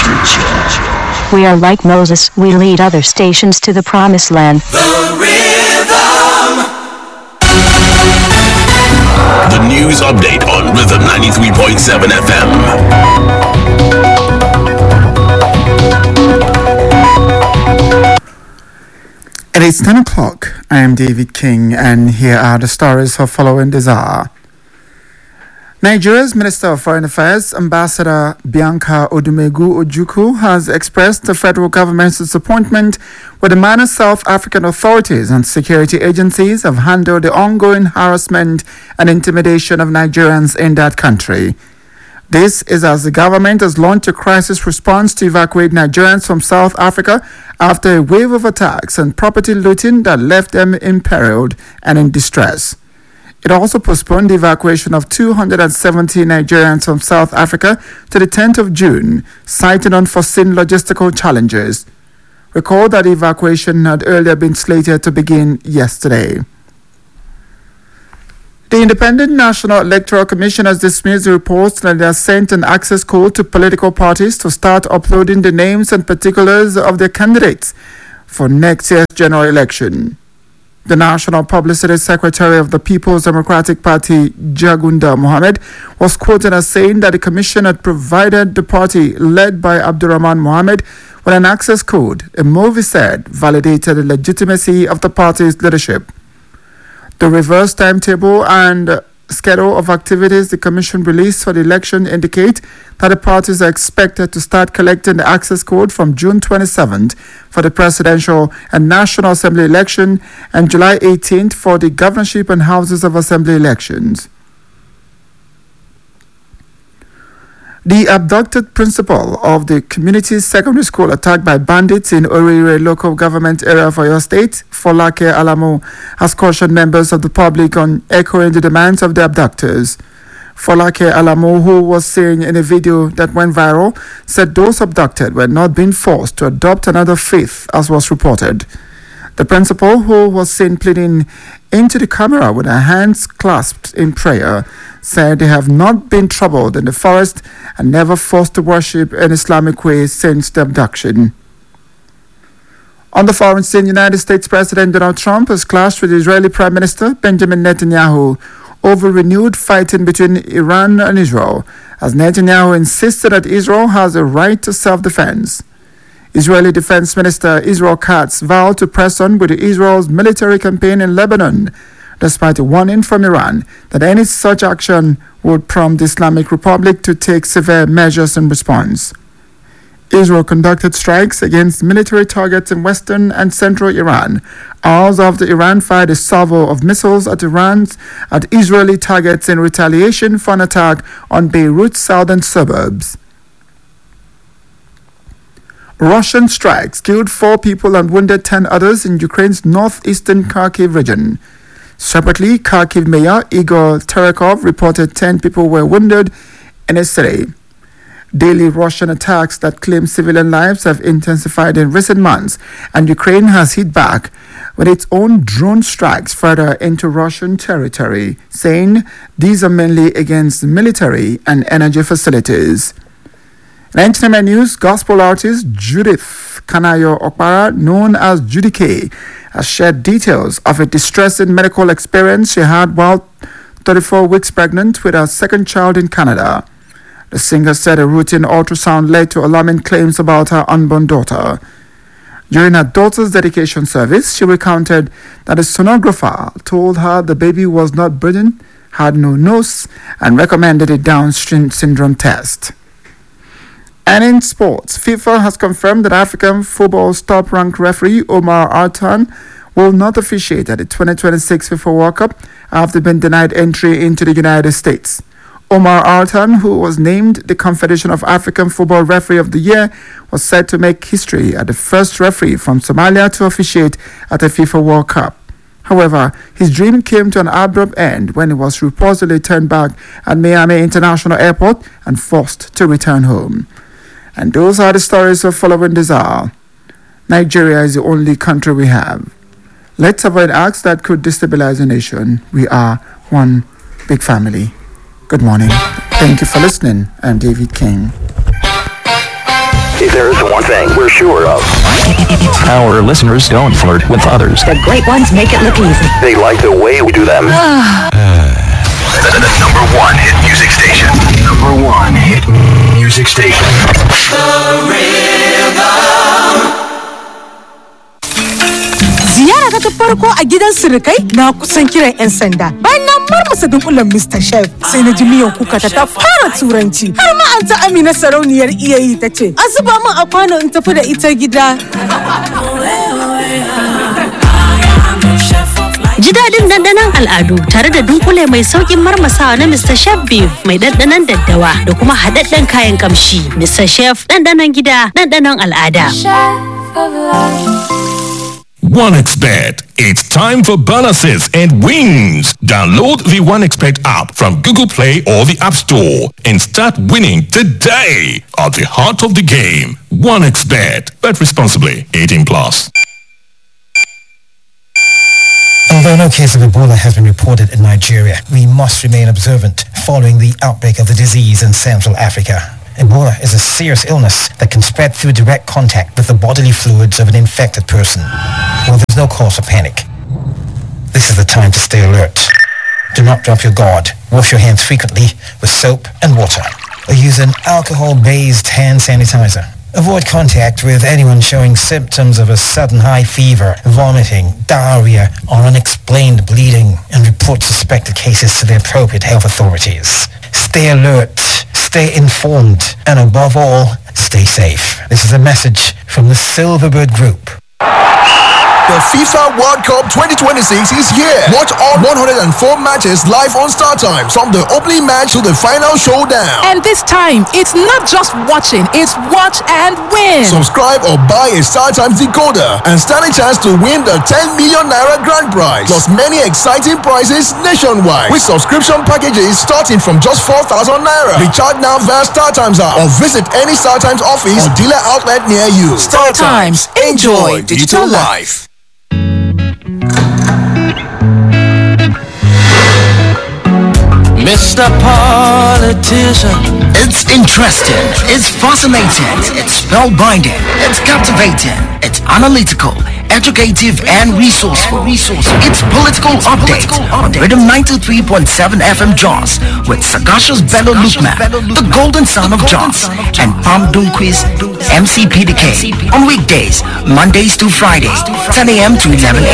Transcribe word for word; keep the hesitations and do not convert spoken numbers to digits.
We are like Moses, we lead other stations to the promised land. The Rhythm. The news update on Rhythm ninety-three point seven F M. It is ten o'clock. I am David King, and here are the stories for following this hour. Nigeria's Minister of Foreign Affairs, Ambassador Bianca Odumegu Ojukwu, has expressed the federal government's disappointment with the manner South African authorities and security agencies have handled the ongoing harassment and intimidation of Nigerians in that country. This is as the government has launched a crisis response to evacuate Nigerians from South Africa after a wave of attacks and property looting that left them imperiled and in distress. It also postponed the evacuation of two hundred seventy Nigerians from South Africa to the tenth of June, citing unforeseen logistical challenges. Recall that the evacuation had earlier been slated to begin yesterday. The Independent National Electoral Commission has dismissed the reports that they have sent an access code to political parties to start uploading the names and particulars of their candidates for next year's general election. The National Publicity Secretary of the People's Democratic Party, Jagunda Mohammed, was quoted as saying that the Commission had provided the party, led by Abdurrahman Mohammed, with an access code, a move, he said, validated the legitimacy of the party's leadership. The reverse timetable and schedule of activities the Commission released for the election indicate that the parties are expected to start collecting the access code from June twenty-seventh for the presidential and National Assembly election and July eighteenth for the governorship and Houses of Assembly elections. The abducted principal of the community secondary school attacked by bandits in Orire local government area of Oyo State, Folake Alamo, has cautioned members of the public on echoing the demands of the abductors. Folake Alamo, who was seen in a video that went viral, said those abducted were not being forced to adopt another faith, as was reported. The principal, who was seen pleading into the camera with her hands clasped in prayer, said they have not been troubled in the forest and never forced to worship in Islamic way since the abduction. On the foreign scene, United States President Donald Trump has clashed with Israeli Prime Minister Benjamin Netanyahu over renewed fighting between Iran and Israel, as Netanyahu insisted that Israel has a right to self-defense. Israeli Defense Minister Israel Katz vowed to press on with Israel's military campaign in Lebanon, despite a warning from Iran that any such action would prompt the Islamic Republic to take severe measures in response. Israel conducted strikes against military targets in western and central Iran. Hours after Iran fired a salvo of missiles at Iran's at Israeli targets in retaliation for an attack on Beirut's southern suburbs. Russian strikes killed four people and wounded ten others in Ukraine's northeastern Kharkiv region. Separately, Kharkiv Mayor Igor Terekov reported ten people were wounded in his city. Daily Russian attacks that claim civilian lives have intensified in recent months, and Ukraine has hit back with its own drone strikes further into Russian territory, saying these are mainly against military and energy facilities. In entertainment news, gospel artist Judith Kanayo Okpara, known as Judy K, has shared details of a distressing medical experience she had while thirty-four weeks pregnant with her second child in Canada. The singer said a routine ultrasound led to alarming claims about her unborn daughter. During her daughter's dedication service, she recounted that a sonographer told her the baby was not breathing, had no nose, and recommended a Down syndrome test. And in sports, FIFA has confirmed that African football's top-ranked referee Omar Artan will not officiate at the twenty twenty-six FIFA World Cup after being denied entry into the United States. Omar Artan, who was named the Confederation of African Football Referee of the Year, was said to make history as the first referee from Somalia to officiate at a FIFA World Cup. However, his dream came to an abrupt end when he was reportedly turned back at Miami International Airport and forced to return home. And those are the stories of following this hour. Nigeria is the only country we have. Let's avoid acts that could destabilize a nation. We are one big family. Good morning. Thank you for listening. I'm David King. If there is one thing we're sure of, our listeners don't flirt with others. The great ones make it look easy. they like the way we do them. The, the number one hit music station. Number one hit music station. The Rhythm. Ziyara ta farko a gidan surukai na kusan kiran 'yan sanda. Bayan na marmasa dunkulen Mister Chef sai na ji miyan kuka ta ta fara turanci. Har ma an ta Amina sarauniyar iyayi ta ce, "A zuba min a kwano in tafi da ita gida." Ji daɗin ɗanɗanon al'adu tare da dunkule mai sauƙin marmasawa na Mister Chef Beef mai ɗanɗanon daddawa da kuma haɗaɗɗen kayan ƙamshi. Mister Chef ɗanɗanon gida, ɗanɗanon al'ada. OneXBet. It's time for bonuses and wins. Download the OneXBet app from Google Play or the App Store and start winning today. At the heart of the game, OneXBet. Bet responsibly. eighteen plus. Although no case of Ebola has been reported in Nigeria, we must remain observant following the outbreak of the disease in Central Africa. Ebola is a serious illness that can spread through direct contact with the bodily fluids of an infected person. Well, there's no cause for panic. This is the time to stay alert. Do not drop your guard. Wash your hands frequently with soap and water, or use an alcohol-based hand sanitizer. Avoid contact with anyone showing symptoms of a sudden high fever, vomiting, diarrhea, or unexplained bleeding, and report suspected cases to the appropriate health authorities. Stay alert, stay informed, and above all, stay safe. This is a message from the Silverbird Group. The FIFA World Cup twenty twenty-six is here. Watch all one hundred four matches live on StarTimes, from the opening match to the final showdown. And this time, it's not just watching, it's watch and win. Subscribe or buy a StarTimes decoder and stand a chance to win the ten million naira grand prize, plus many exciting prizes nationwide with subscription packages starting from just four thousand naira. Recharge now via StarTimes app or visit any StarTimes office or dealer outlet near you. StarTimes. Enjoy digital life. Mister Politician. It's interesting, it's fascinating, it's spellbinding, it's captivating, it's analytical, educative and resourceful. It's Political Update on Rhythm ninety-three point seven F M Jos with Sagacious Bello Lukman, the golden son of Jos, and Pam Dunquiz, M C P D K on weekdays, Mondays to Fridays, ten a.m. to eleven a.m.